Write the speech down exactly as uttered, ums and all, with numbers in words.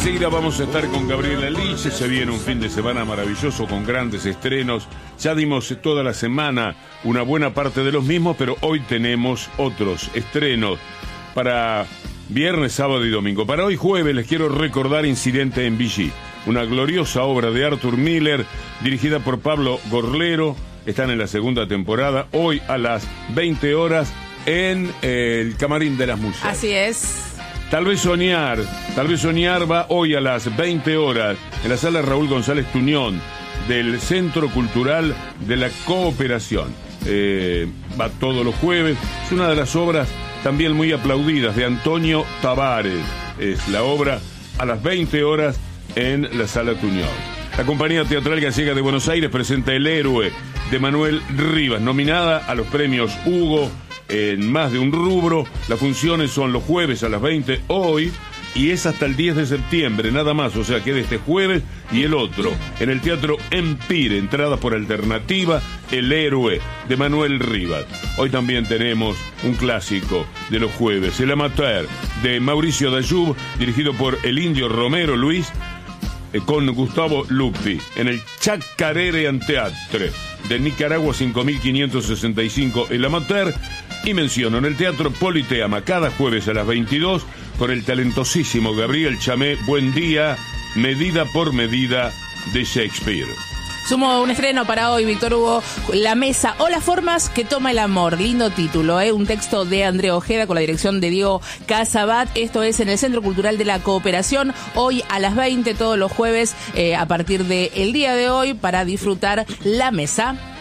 Enseguida vamos a estar con Gabriela Liche. Se viene un fin de semana maravilloso con grandes estrenos. Ya dimos toda la semana una buena parte de los mismos, pero hoy tenemos otros estrenos para viernes, sábado y domingo. Para hoy jueves les quiero recordar Incidente en Vichy, una gloriosa obra de Arthur Miller dirigida por Pablo Gorlero. Están en la segunda temporada, hoy a las veinte horas en eh, el Camarín de las Mujeres. Así es. Tal vez soñar, tal vez soñar va hoy a las veinte horas en la sala Raúl González Tuñón del Centro Cultural de la Cooperación. Eh, va todos los jueves. Es una de las obras también muy aplaudidas de Antonio Tavares. Es la obra a las veinte horas en la sala Tuñón. La compañía teatral gallega de Buenos Aires presenta El Héroe de Manuel Rivas, nominada a los premios Hugo en más de un rubro. Las funciones son los jueves a las veinte hoy y es hasta el diez de septiembre, nada más, o sea que de este jueves y el otro, en el Teatro Empire, entrada por alternativa, El Héroe de Manuel Rivas. Hoy también tenemos un clásico de los jueves, El Amateur de Mauricio Dayub, dirigido por el Indio Romero Luis, eh, con Gustavo Lupi, en el Chacarere Teatre de Nicaragua cinco mil quinientos sesenta y cinco, El Amateur. Y menciono en el Teatro Politeama cada jueves a las veintidós por el talentosísimo Gabriel Chamé, Buen Día, Medida por Medida de Shakespeare. Sumo un estreno para hoy, Víctor Hugo, La Mesa o las formas que toma el amor. Lindo título, ¿eh? Un texto de Andrea Ojeda con la dirección de Diego Casabat. Esto es en el Centro Cultural de la Cooperación, hoy a las veinte, todos los jueves, eh, a partir del día de hoy, para disfrutar La Mesa.